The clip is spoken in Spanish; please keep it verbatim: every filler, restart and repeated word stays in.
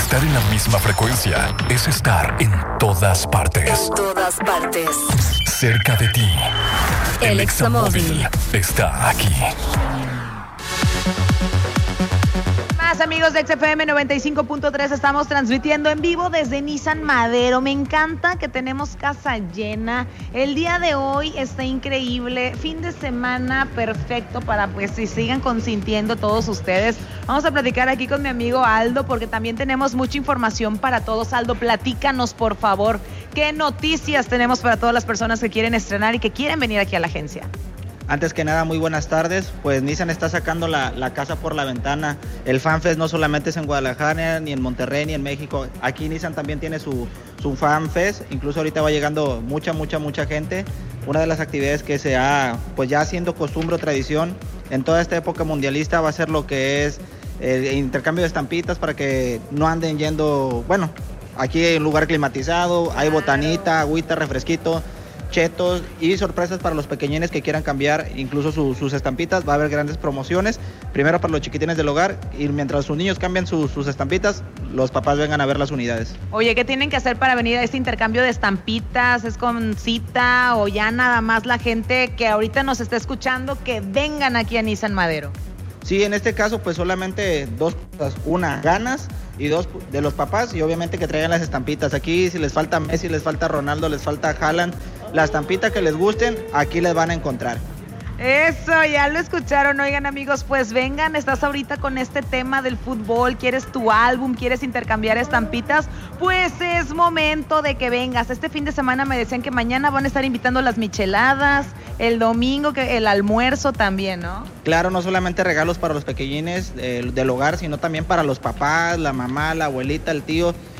Estar en la misma frecuencia es estar en todas partes. En todas partes. Cerca de ti. El Examóvil está aquí. Más amigos de X F M noventa y cinco punto tres, estamos transmitiendo en vivo desde Nissan Madero. Me encanta que tenemos casa llena. El día de hoy está increíble, fin de semana perfecto para pues si sigan consintiendo todos ustedes. Vamos a platicar aquí con mi amigo Aldo porque también tenemos mucha información para todos. Aldo, platícanos por favor, ¿qué noticias tenemos para todas las personas que quieren estrenar y que quieren venir aquí a la agencia? Antes que nada, muy buenas tardes. Pues Nissan está sacando la, la casa por la ventana. El FanFest no solamente es en Guadalajara, ni en Monterrey, ni en México. Aquí Nissan también tiene su, su FanFest. Incluso ahorita va llegando mucha, mucha, mucha gente. Una de las actividades que se ha, pues ya siendo costumbre o tradición en toda esta época mundialista va a ser lo que es el intercambio de estampitas para que no anden yendo, bueno, aquí hay un lugar climatizado, hay botanita, agüita, refresquito, chetos y sorpresas para los pequeñines que quieran cambiar incluso su, sus estampitas. Va a haber grandes promociones, primero para los chiquitines del hogar, y mientras sus niños cambian su, sus estampitas, los papás vengan a ver las unidades. Oye, ¿qué tienen que hacer para venir a este intercambio de estampitas? ¿Es con cita o ya nada más la gente que ahorita nos está escuchando que vengan aquí a Nissan Madero? Sí, en este caso pues solamente dos cosas, una, ganas, y dos, de los papás, y obviamente que traigan las estampitas. Aquí si les falta Messi, les falta Ronaldo, les falta Haaland, la estampita que les gusten, aquí les van a encontrar. Eso, ya lo escucharon. Oigan amigos, pues vengan, estás ahorita con este tema del fútbol, quieres tu álbum, quieres intercambiar estampitas, pues es momento de que vengas. Este fin de semana me decían que mañana van a estar invitando las micheladas, el domingo que el almuerzo también, ¿no? Claro, no solamente regalos para los pequeñines eh, del hogar, sino también para los papás, la mamá, la abuelita, el tío.